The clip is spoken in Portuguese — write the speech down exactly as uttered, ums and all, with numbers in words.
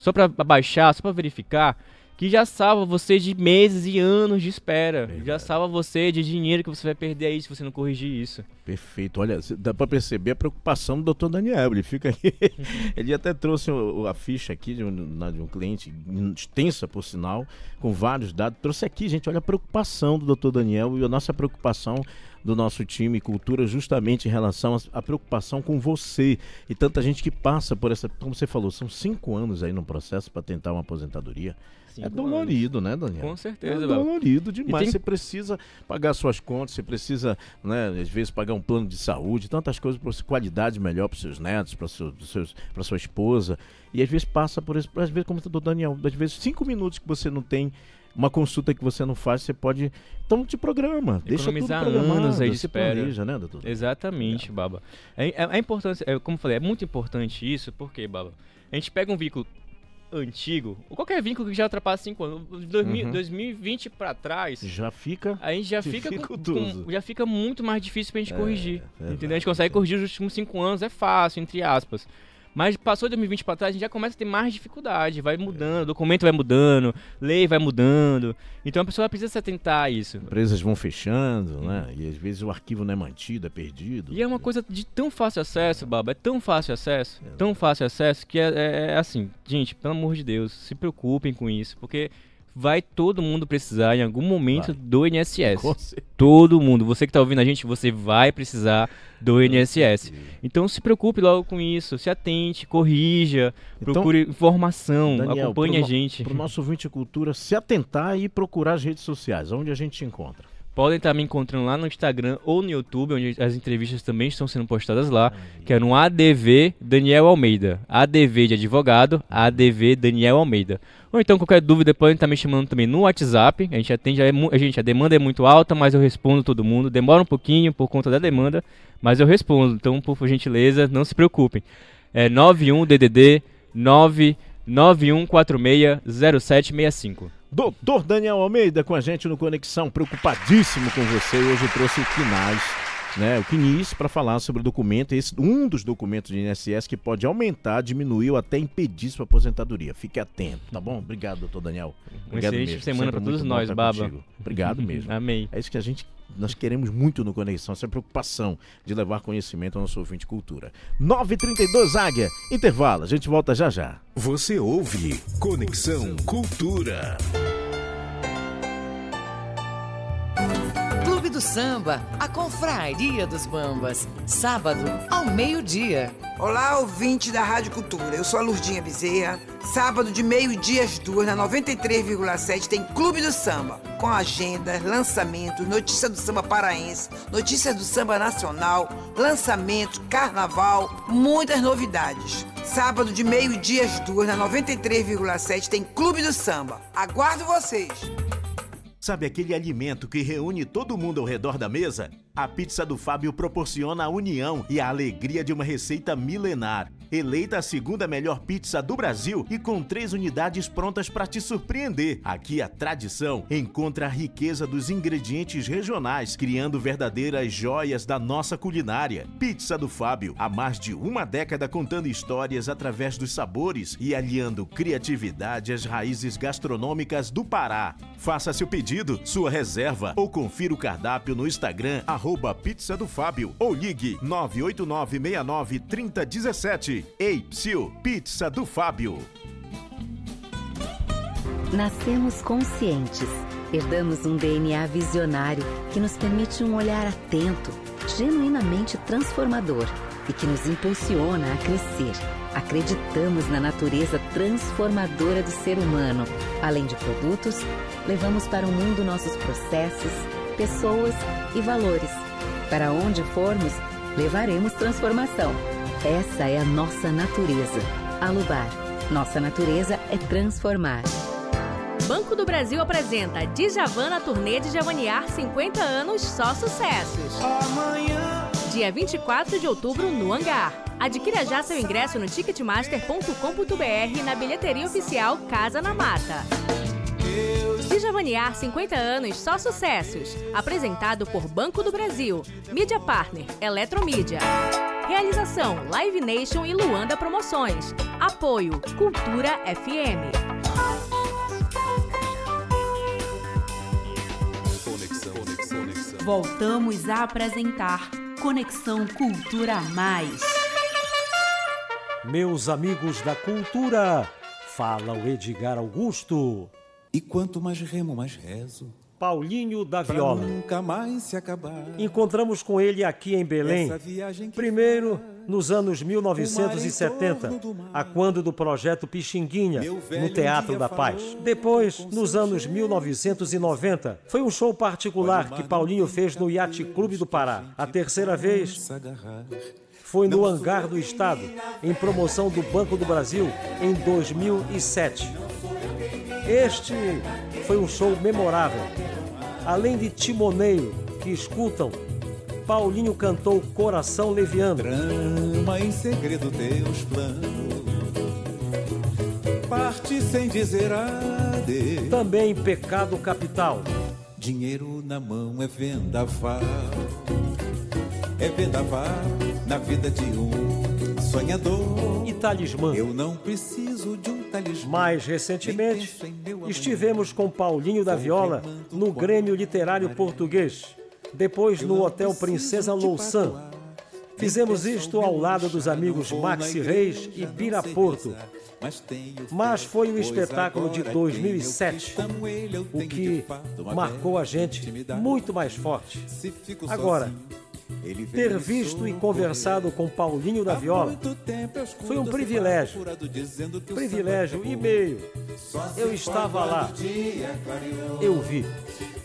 só pra baixar, só pra verificar, que já salva você de meses e anos de espera. Verdade. Já salva você de dinheiro que você vai perder aí se você não corrigir isso. Perfeito. Olha, dá para perceber a preocupação do doutor Daniel. Ele fica aí. Ele até trouxe a ficha aqui de um, de um cliente, extensa por sinal, com vários dados. Trouxe aqui, gente, olha a preocupação do doutor Daniel e a nossa preocupação do nosso time Cultura justamente em relação à preocupação com você e tanta gente que passa por essa, como você falou, são cinco anos aí no processo para tentar uma aposentadoria. Cinco é dolorido, anos. Né, Daniel? Com certeza. É dolorido demais. tem... Você precisa pagar suas contas, você precisa, né, às vezes, pagar um plano de saúde, tantas coisas para qualidade melhor para os seus netos, para seu, seus, para sua esposa. E às vezes passa por isso, às vezes, como o Daniel, às vezes cinco minutos que você não tem, uma consulta que você não faz, você pode... Então te programa, deixa tudo programado. Anos aí de espera. Planeja, né, doutor? Exatamente, é. Baba. É, é, é importante, é, como eu falei, é muito importante isso, porque, Baba, a gente pega um veículo antigo, ou qualquer veículo que já ultrapassa cinco anos, dois mil, uhum. dois mil e vinte pra trás, já fica... A gente já fica, com, com, já fica muito mais difícil pra gente é, corrigir, é entendeu? Verdade, a gente consegue é. corrigir os últimos cinco anos, é fácil, entre aspas. Mas passou de dois mil e vinte para trás, a gente já começa a ter mais dificuldade, vai mudando, o documento vai mudando, lei vai mudando. Então a pessoa precisa se atentar a isso. Empresas vão fechando, hum. né? E às vezes o arquivo não é mantido, é perdido. E é uma coisa de tão fácil acesso, Baba, é tão fácil acesso, é. tão fácil acesso, que é, é, é assim, gente, pelo amor de Deus, se preocupem com isso, porque... vai todo mundo precisar em algum momento vai. do I N S S. Todo mundo. Você que está ouvindo a gente, você vai precisar do I N S S. Então se preocupe logo com isso. Se atente, corrija, então, procure informação, Daniel, acompanhe a gente. Para o nosso ouvinte Cultura se atentar e procurar as redes sociais. Onde a gente te encontra? Podem estar me encontrando lá no Instagram ou no YouTube, onde as entrevistas também estão sendo postadas lá, Ai. que é no A D V Daniel Almeida. A D V de advogado, A D V Daniel Almeida. Ou então, qualquer dúvida, podem estar me chamando também no WhatsApp. A gente atende, a gente, a demanda é muito alta, mas eu respondo todo mundo. Demora um pouquinho por conta da demanda, mas eu respondo. Então, por gentileza, não se preocupem. É nove um D D D nove nove um quatro seis zero sete seis cinco. Doutor Daniel Almeida com a gente no Conexão, preocupadíssimo com você. Hoje trouxe o Quinais, né, o Quinis, para falar sobre o documento, esse, um dos documentos de I N S S que pode aumentar, diminuir ou até impedir sua aposentadoria. Fique atento, tá bom? Obrigado, doutor Daniel. Obrigado mesmo. Excelente semana para todos nós, Baba. Contigo. Obrigado mesmo. Amém. É isso que a gente, nós queremos muito no Conexão, essa preocupação de levar conhecimento ao nosso ouvinte Cultura. nove e trinta e dois, Águia, intervalo, a gente volta já já. Você ouve Conexão Cultura. Clube do Samba, a Confraria dos Bambas, sábado ao meio-dia. Olá, ouvinte da Rádio Cultura, eu sou a Lurdinha Bezerra. Sábado de meio-dia às duas, na noventa e três vírgula sete, tem Clube do Samba, com agenda, lançamento, notícia do samba paraense, notícias do samba nacional, lançamento, carnaval, muitas novidades. Sábado de meio-dia às duas, na noventa e três vírgula sete, tem Clube do Samba. Aguardo vocês! Sabe aquele alimento que reúne todo mundo ao redor da mesa? A pizza do Fábio proporciona a união e a alegria de uma receita milenar. Eleita a segunda melhor pizza do Brasil e com três unidades prontas para te surpreender. Aqui a tradição encontra a riqueza dos ingredientes regionais, criando verdadeiras joias da nossa culinária. Pizza do Fábio, há mais de uma década contando histórias através dos sabores e aliando criatividade às raízes gastronômicas do Pará. Faça seu pedido, sua reserva ou confira o cardápio no Instagram, arroba Pizza do Fábio, ou ligue nove oito nove seis nove três zero um sete. Ei, Psiu, Pizza do Fábio. Nascemos conscientes, herdamos um D N A visionário que nos permite um olhar atento, genuinamente transformador e que nos impulsiona a crescer. Acreditamos na natureza transformadora do ser humano. Além de produtos, levamos para o mundo nossos processos, pessoas e valores. Para onde formos, levaremos transformação. Essa é a nossa natureza. Alubar. Nossa natureza é transformar. Banco do Brasil apresenta Djavan na turnê de Djavaniar cinquenta anos, só sucessos. Amanhã. Dia vinte e quatro de outubro no Hangar. Adquira já seu ingresso no ticketmaster ponto com ponto br e na bilheteria oficial Casa na Mata. Djavaniar cinquenta anos, só sucessos. Apresentado por Banco do Brasil, Mídia Partner, Eletromídia. Realização Live Nation e Luanda Promoções. Apoio Cultura F M. Conexão, conexão, conexão. Voltamos a apresentar Conexão Cultura Mais. Meus amigos da cultura, fala o Edgar Augusto. E quanto mais remo, mais rezo. Paulinho da Pra Viola. nunca mais se acabar. Encontramos com ele aqui em Belém, Essa viagem que primeiro faz, nos anos mil novecentos e setenta, o mar em torno do mar. a quando do projeto Pixinguinha, Meu velho no Teatro um dia da Paz. falou, Depois, com nos seu anos jeito. mil novecentos e noventa, foi um show particular que Paulinho fez no Yacht Clube do Pará. A terceira vez foi no Hangar do Estado, em promoção do Banco do Brasil, em dois mil e sete. Este foi um show memorável. Além de Timoneiro, que escutam, Paulinho cantou Coração Leviano. Trama em segredo teus planos. Parte sem dizer adeus. Também Pecado Capital. Dinheiro na mão é vendaval. É vendaval na vida de um sonhador. E Talismã. Eu não preciso de um talismã. Mais recentemente, estivemos com Paulinho da Viola no Grêmio Literário Português. Depois no Hotel Princesa Louçã. Fizemos isto ao lado dos amigos Maxi Reis e Bira Porto. Mas foi um espetáculo de dois mil e sete, o que marcou a gente muito mais forte. Agora, ter visto e conversado com Paulinho da Viola foi um privilégio. Privilégio e meio. Eu estava lá. Eu vi.